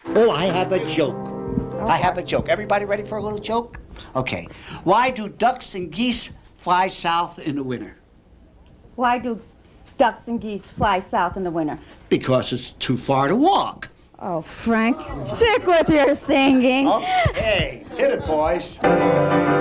Oh, I have a joke. I have a joke. Everybody ready for a little joke? Okay. Why do ducks and geese fly south in the winter? Why do ducks and geese fly south in the winter? Because it's too far to walk. Oh, Frank, stick with your singing. Okay. Hit it, boys.